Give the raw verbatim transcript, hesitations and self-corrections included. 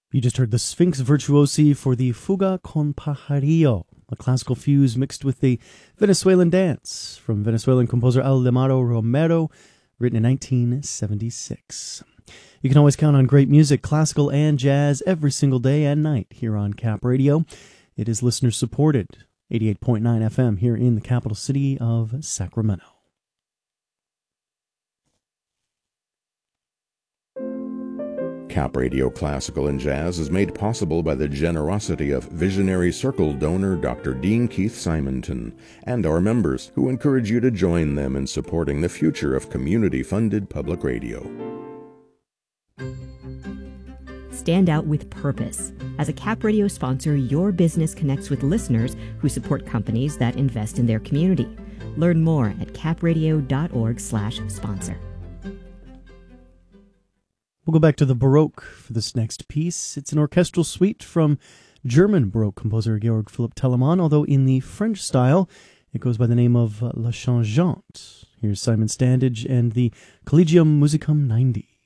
You just heard the Sphinx Virtuosi for the Fuga con Pajarillo, a classical fuse mixed with the Venezuelan dance from Venezuelan composer Aldemaro Romero, written in nineteen seventy-six. You can always count on great music, classical and jazz, every single day and night here on Cap Radio. It is listener-supported, eighty-eight point nine F M here in the capital city of Sacramento. Cap Radio Classical and Jazz is made possible by the generosity of Visionary Circle donor Doctor Dean Keith Simonton and our members, who encourage you to join them in supporting the future of community-funded public radio. Stand out with purpose. As a Cap Radio sponsor, your business connects with listeners who support companies that invest in their community. Learn more at capradio.org slash sponsor. We'll go back to the Baroque for this next piece. It's an orchestral suite from German Baroque composer Georg Philipp Telemann, although in the French style, it goes by the name of La Changeante. Here's Simon Standage and the Collegium Musicum ninety.